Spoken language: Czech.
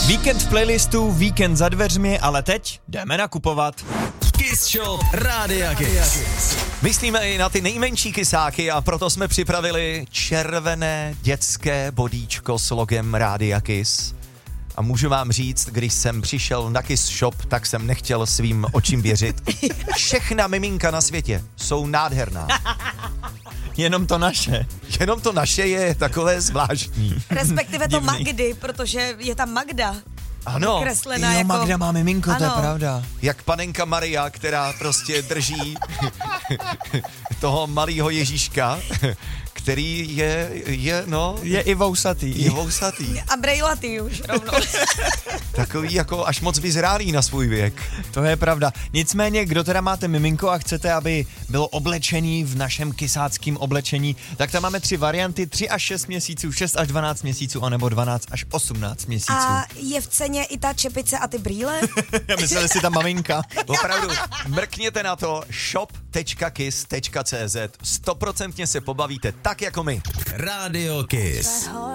Víkend v playlistu, víkend za dveřmi, ale teď jdeme nakupovat. Kiss Shop Rádia Kiss. Myslíme i na ty nejmenší kysáky a proto jsme připravili červené dětské bodíčko s logem Rádia Kiss. A můžu vám říct, když jsem přišel na Kiss Shop, tak jsem nechtěl svým očím věřit. Všechna miminka na světě jsou nádherná. Jenom to naše. Jenom to naše je takové zvláštní. Respektive to Divný. Magdy, protože je tam Magda. Ano, Kreslená Jo, jako... Magda má miminko, to je Ano. pravda. jak panenka Maria, která prostě drží toho malého Ježíška, který je Je i vousatý. vousatý. A brejlatý už rovnou. Takový jako až moc vyzrálý na svůj věk. To je pravda. Nicméně, kdo teda máte miminko a chcete, aby bylo oblečený v našem kysáckém oblečení, tak tam máme 3 varianty, 3 až 6 měsíců, 6 až 12 měsíců, anebo 12 až 18 měsíců. A je v ceně i ta čepice a ty brýle? Já myslel, si ta maminka. Opravdu, mrkněte na to shop.kiss.cz. 100% se pobavíte tak jako my. Rádio Kiss.